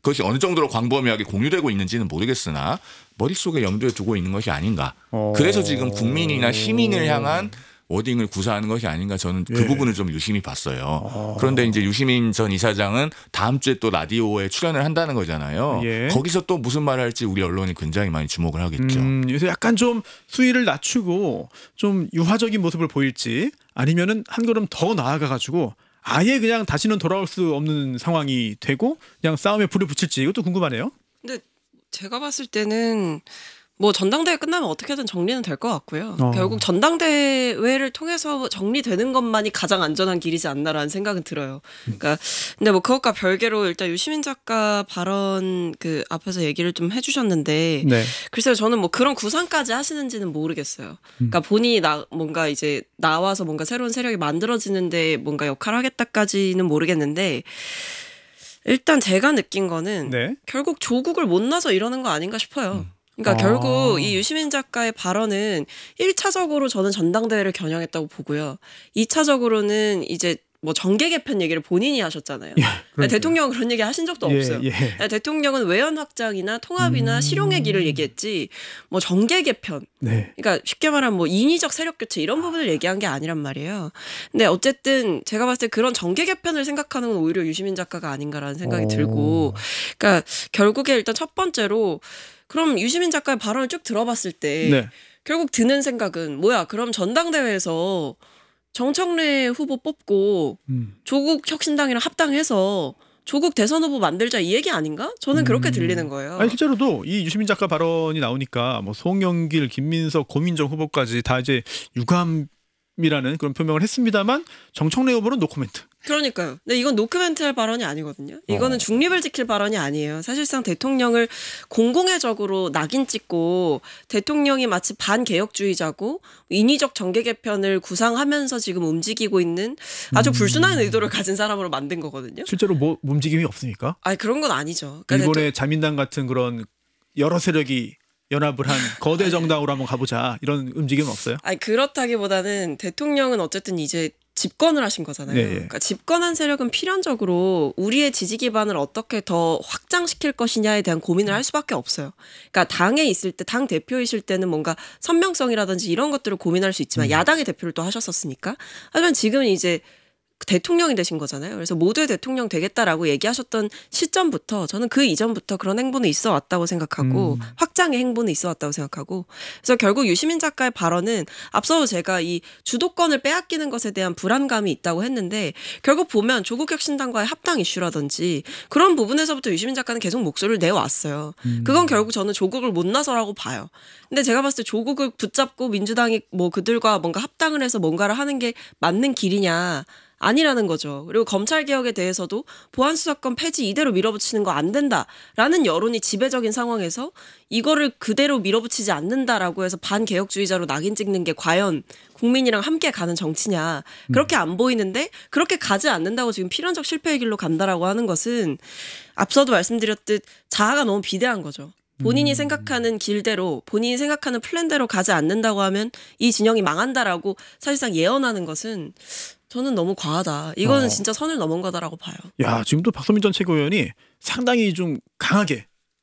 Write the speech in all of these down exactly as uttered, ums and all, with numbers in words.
그것이 어느 정도로 광범위하게 공유되고 있는지는 모르겠으나 머릿속에 염두에 두고 있는 것이 아닌가. 어... 그래서 지금 국민이나 시민을 향한 워딩을 구사하는 것이 아닌가 저는 그 예. 부분을 좀 유심히 봤어요. 어... 그런데 이제 유시민 전 이사장은 다음 주에 또 라디오에 출연을 한다는 거잖아요. 예. 거기서 또 무슨 말을 할지 우리 언론이 굉장히 많이 주목을 하겠죠. 음, 그래서 약간 좀 수위를 낮추고 좀 유화적인 모습을 보일지 아니면은 한 걸음 더 나아가가지고 아예 그냥 다시는 돌아올 수 없는 상황이 되고 그냥 싸움에 불을 붙일지 이것도 궁금하네요. 근데 제가 봤을 때는 뭐 전당대회 끝나면 어떻게든 정리는 될 것 같고요. 어. 결국 전당대회를 통해서 정리되는 것만이 가장 안전한 길이지 않나라는 생각은 들어요. 그러니까 근데 뭐 그것과 별개로 일단 유시민 작가 발언 그 앞에서 얘기를 좀 해주셨는데 네. 글쎄요 저는 뭐 그런 구상까지 하시는지는 모르겠어요. 그러니까 본인이 나 뭔가 이제 나와서 뭔가 새로운 세력이 만들어지는데 뭔가 역할을 하겠다까지는 모르겠는데. 일단 제가 느낀 거는 네. 결국 조국을 못 나서 이러는 거 아닌가 싶어요. 그러니까 아. 결국 이 유시민 작가의 발언은 일 차적으로 저는 전당대회를 겨냥했다고 보고요. 이 차적으로는 이제 뭐 정계 개편 얘기를 본인이 하셨잖아요. 예, 대통령은 그런 얘기 하신 적도 예, 없어요. 예. 대통령은 외연 확장이나 통합이나 음. 실용의 길을 얘기했지 뭐 정계 개편. 네. 그러니까 쉽게 말하면 뭐 인위적 세력 교체 이런 부분을 얘기한 게 아니란 말이에요. 근데 어쨌든 제가 봤을 때 그런 정계 개편을 생각하는 건 오히려 유시민 작가가 아닌가라는 생각이 오. 들고 그러니까 결국에 일단 첫 번째로 그럼 유시민 작가의 발언을 쭉 들어봤을 때 네. 결국 드는 생각은 뭐야 그럼 전당대회에서 정청래 후보 뽑고 음. 조국 혁신당이랑 합당해서 조국 대선 후보 만들자 이 얘기 아닌가? 저는 그렇게 음. 들리는 거예요. 아니 실제로도 이 유시민 작가 발언이 나오니까 뭐 송영길, 김민석, 고민정 후보까지 다 이제 유감이라는 그런 표명을 했습니다만 정청래 후보는 노코멘트. 그러니까요. 근데 이건 노코멘트 할 발언이 아니거든요. 이거는 어. 중립을 지킬 발언이 아니에요. 사실상 대통령을 공공의적으로 낙인 찍고 대통령이 마치 반개혁주의자고 인위적 정계 개편을 구상하면서 지금 움직이고 있는 아주 음. 불순한 의도를 가진 사람으로 만든 거거든요. 실제로 뭐 움직임이 없으니까. 아니 그런 건 아니죠. 그러니까 일본의 대통... 자민당 같은 그런 여러 세력이 연합을 한 거대 정당으로 한번 가보자 이런 움직임은 없어요? 아니 그렇다기보다는 대통령은 어쨌든 이제 집권을 하신 거잖아요. 네, 예. 그러니까 집권한 세력은 필연적으로 우리의 지지 기반을 어떻게 더 확장시킬 것이냐에 대한 고민을 할 수밖에 없어요. 그러니까 당에 있을 때, 당 대표이실 때는 뭔가 선명성이라든지 이런 것들을 고민할 수 있지만 음. 야당의 대표를 또 하셨었으니까. 하지만 지금은 이제 대통령이 되신 거잖아요. 그래서 모두의 대통령 되겠다라고 얘기하셨던 시점부터 저는 그 이전부터 그런 행보는 있어 왔다고 생각하고 음. 확장의 행보는 있어 왔다고 생각하고 그래서 결국 유시민 작가의 발언은 앞서 제가 이 주도권을 빼앗기는 것에 대한 불안감이 있다고 했는데 결국 보면 조국혁신당과의 합당 이슈라든지 그런 부분에서부터 유시민 작가는 계속 목소리를 내왔어요. 음. 그건 결국 저는 조국을 못 나서라고 봐요. 근데 제가 봤을 때 조국을 붙잡고 민주당이 뭐 그들과 뭔가 합당을 해서 뭔가를 하는 게 맞는 길이냐 아니라는 거죠. 그리고 검찰개혁에 대해서도 보안수사권 폐지 이대로 밀어붙이는 거 안 된다라는 여론이 지배적인 상황에서 이거를 그대로 밀어붙이지 않는다라고 해서 반개혁주의자로 낙인 찍는 게 과연 국민이랑 함께 가는 정치냐. 그렇게 안 보이는데 그렇게 가지 않는다고 지금 필연적 실패의 길로 간다라고 하는 것은 앞서도 말씀드렸듯 자아가 너무 비대한 거죠. 본인이 생각하는 길대로 본인이 생각하는 플랜대로 가지 않는다고 하면 이 진영이 망한다라고 사실상 예언하는 것은 저는 너무 과하다. 이거는 어. 진짜 선을 넘은 거다라고 봐요. 야, 지금도 박성민 전 최고위원이 상당히 좀 강하게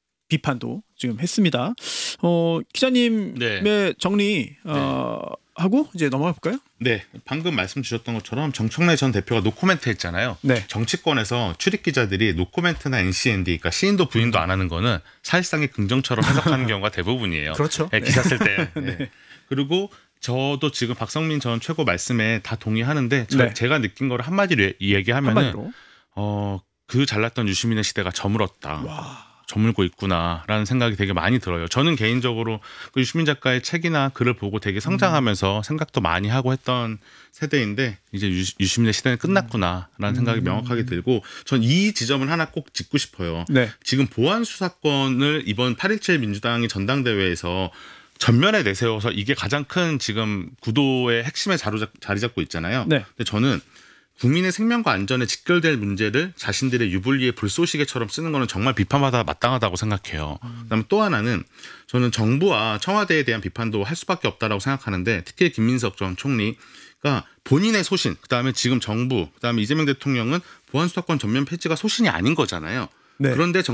비판도 지금 했습니다. 어, 기자님의 네. 정리 어, 하고 이제 넘어가 볼까요? 네, 방금 말씀 주셨던 것처럼 정청래 전 대표가 노코멘트 했잖아요. 네. 정치권에서 출입 기자들이 노코멘트나 엔씨엔디, 그러니까 시인도 부인도 안 하는 거는 사실상의 긍정처럼 해석하는 경우가 대부분이에요. 그렇죠. 네, 기사 쓸 때. 네. 네. 그리고 저도 지금 박성민 전 최고 말씀에 다 동의하는데 저, 네. 제가 느낀 거를 한마디로 얘기하면은 한마디로. 어, 그 잘났던 유시민의 시대가 저물었다. 와. 저물고 있구나라는 생각이 되게 많이 들어요. 저는 개인적으로 그 유시민 작가의 책이나 글을 보고 되게 성장하면서 음. 생각도 많이 하고 했던 세대인데 이제 유, 유시민의 시대는 끝났구나라는 음. 생각이 명확하게 들고 전 이 지점을 하나 꼭 짚고 싶어요. 네. 지금 보안수사권을 이번 팔 일칠 민주당이 전당대회에서 전면에 내세워서 이게 가장 큰 지금 구도의 핵심에 자리 잡고 있잖아요. 네. 근데 저는 국민의 생명과 안전에 직결될 문제를 자신들의 유불리의 불쏘시개처럼 쓰는 거는 정말 비판받아 마땅하다고 생각해요. 음. 그다음에 또 하나는 저는 정부와 청와대에 대한 비판도 할 수밖에 없다라고 생각하는데 특히 김민석 전 총리가 본인의 소신, 그다음에 지금 정부, 그다음에 이재명 대통령은 보안수사권 전면 폐지가 소신이 아닌 거잖아요. 네. 그런데